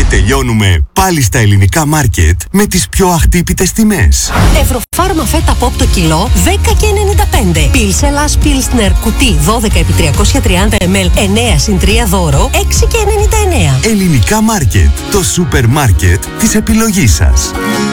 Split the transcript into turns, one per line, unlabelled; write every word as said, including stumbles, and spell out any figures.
τελειώνουμε πάλι στα ελληνικά μάρκετ με τις πιο αχτύπητες τιμές.
Ευρωφάρμα φέτα pop το κιλό δέκα και ενενήντα πέντε. Πίλσελας Πίλσνερ κουτί δώδεκα επί τριακόσια τριάντα μιλιλίτρα εννέα συν τρία δώρο έξι και ενενήντα εννέα.
Ελληνικά μάρκετ. Το σούπερ μάρκετ της επιλογής σας.